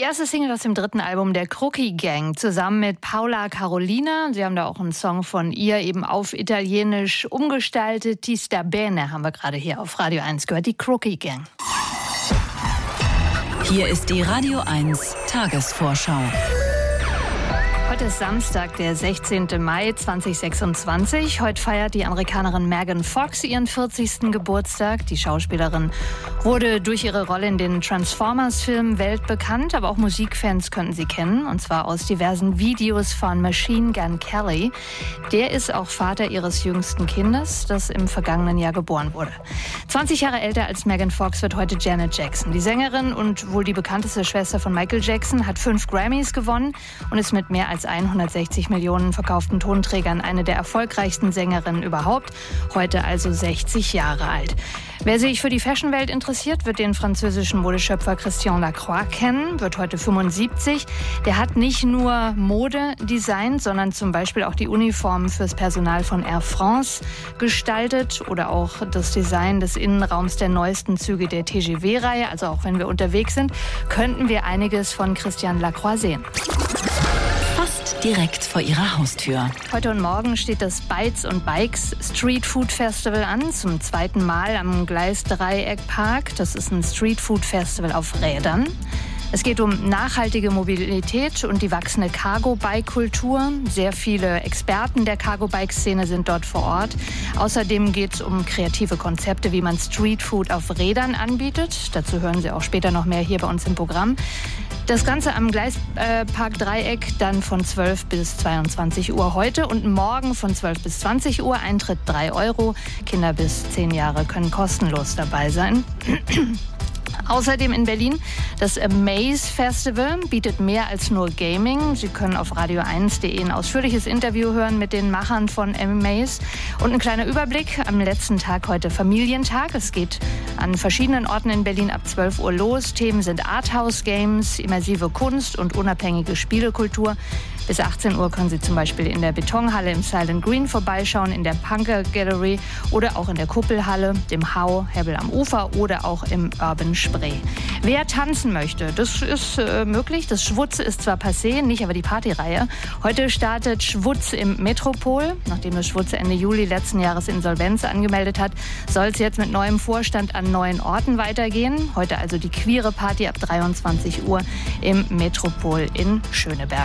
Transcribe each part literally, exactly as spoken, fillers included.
erste Single aus dem dritten Album der Crookie Gang, zusammen mit Paola Carolina. Sie haben da auch einen Song von ihr eben auf Italienisch umgestaltet. Ti sta bene haben wir gerade hier auf Radio eins gehört, die Crookie Gang. Hier ist die Radio eins Tagesvorschau. Heute ist Samstag, der sechzehnten Mai zweitausendsechsundzwanzig. Heute feiert die Amerikanerin Megan Fox ihren vierzigsten Geburtstag. Die Schauspielerin wurde durch ihre Rolle in den Transformers-Filmen weltbekannt, aber auch Musikfans könnten sie kennen, und zwar aus diversen Videos von Machine Gun Kelly. Der ist auch Vater ihres jüngsten Kindes, das im vergangenen Jahr geboren wurde. zwanzig Jahre älter als Megan Fox wird heute Janet Jackson. Die Sängerin und wohl die bekannteste Schwester von Michael Jackson hat fünf Grammys gewonnen und ist mit mehr als hundertsechzig Millionen verkauften Tonträgern eine der erfolgreichsten Sängerinnen überhaupt, heute also sechzig Jahre alt. Wer sich für die Fashionwelt interessiert, wird den französischen Modeschöpfer Christian Lacroix kennen, wird heute fünfundsiebzig. Der hat nicht nur Mode designt, sondern zum Beispiel auch die Uniformen fürs Personal von Air France gestaltet oder auch das Design des Innenraums der neuesten Züge der T G V-Reihe. Also auch wenn wir unterwegs sind, könnten wir einiges von Christian Lacroix sehen. Fast direkt vor ihrer Haustür. Heute und morgen steht das Bytes und Bikes Street Food Festival an, zum zweiten Mal am Gleisdreieck-Park. Das ist ein Street Food Festival auf Rädern. Es geht um nachhaltige Mobilität und die wachsende Cargo-Bike-Kultur. Sehr viele Experten der Cargo-Bike-Szene sind dort vor Ort. Außerdem geht es um kreative Konzepte, wie man Streetfood auf Rädern anbietet. Dazu hören Sie auch später noch mehr hier bei uns im Programm. Das Ganze am Gleispark Dreieck dann von zwölf bis zweiundzwanzig Uhr heute und morgen von zwölf bis zwanzig Uhr. Eintritt drei Euro. Kinder bis zehn Jahre können kostenlos dabei sein. Außerdem in Berlin das Amaze Festival bietet mehr als nur Gaming. Sie können auf radio eins punkt de ein ausführliches Interview hören mit den Machern von Amaze. Und ein kleiner Überblick am letzten Tag heute Familientag. Es geht an verschiedenen Orten in Berlin ab zwölf Uhr los. Themen sind Arthouse-Games, immersive Kunst und unabhängige Spielekultur. Bis achtzehn Uhr können Sie zum Beispiel in der Betonhalle im Silent Green vorbeischauen, in der Punker Gallery oder auch in der Kuppelhalle, dem Hau, Hebbel am Ufer oder auch im Urban Spree. Wer tanzen möchte, das ist äh, möglich. Das Schwutz ist zwar passé, nicht aber die Partyreihe. Heute startet Schwutz im Metropol. Nachdem das Schwutz Ende Juli letzten Jahres Insolvenz angemeldet hat, soll es jetzt mit neuem Vorstand an neuen Orten weitergehen. Heute also die queere Party ab dreiundzwanzig Uhr im Metropol in Schöneberg.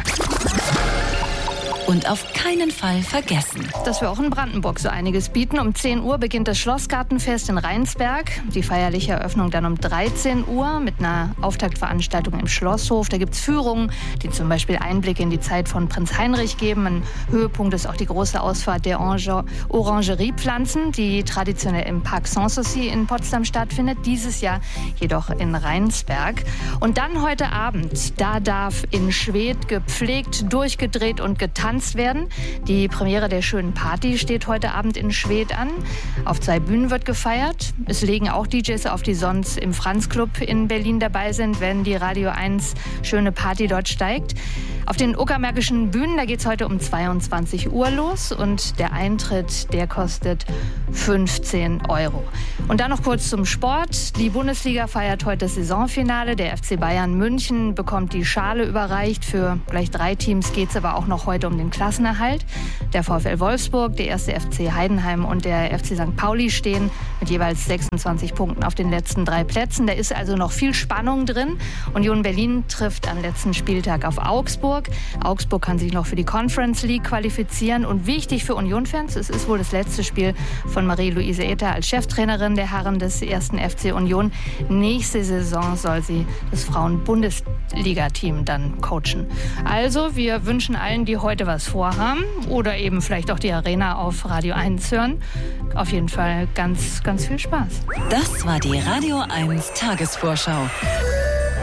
Und auf keinen Fall vergessen, dass wir auch in Brandenburg so einiges bieten. Um zehn Uhr beginnt das Schlossgartenfest in Rheinsberg. Die feierliche Eröffnung dann um dreizehn Uhr mit einer Auftaktveranstaltung im Schlosshof. Da gibt es Führungen, die zum Beispiel Einblicke in die Zeit von Prinz Heinrich geben. Ein Höhepunkt ist auch die große Ausfahrt der Orangeriepflanzen, die traditionell im Park Sanssouci in Potsdam stattfindet. Dieses Jahr jedoch in Rheinsberg. Und dann heute Abend, da darf in Schwedt gepflegt, durchgedreht und getanzt werden. Die Premiere der schönen Party steht heute Abend in Schwedt an. Auf zwei Bühnen wird gefeiert. Es legen auch D Js auf, die sonst im Franz-Club in Berlin dabei sind, wenn die Radio eins schöne Party dort steigt. Auf den uckermärkischen Bühnen, da geht es heute um zweiundzwanzig Uhr los und der Eintritt, der kostet fünfzehn Euro. Und dann noch kurz zum Sport. Die Bundesliga feiert heute das Saisonfinale. Der F C Bayern München bekommt die Schale überreicht. Für gleich drei Teams geht es aber auch noch heute um den Klassenerhalt. Der VfL Wolfsburg, der erste F C Heidenheim und der F C Sankt Pauli stehen mit jeweils sechsundzwanzig Punkten auf den letzten drei Plätzen. Da ist also noch viel Spannung drin. Union Berlin trifft am letzten Spieltag auf Augsburg. Augsburg kann sich noch für die Conference League qualifizieren. Und wichtig für Union-Fans, es ist wohl das letzte Spiel von Marie-Louise Ether als Cheftrainerin der Herren des ersten F C Union. Nächste Saison soll sie das Frauen-Bundesliga-Team dann coachen. Also, wir wünschen allen, die heute was vorhaben oder eben vielleicht auch die Arena auf Radio eins hören, auf jeden Fall ganz, ganz viel Spaß. Das war die Radio eins Tagesvorschau.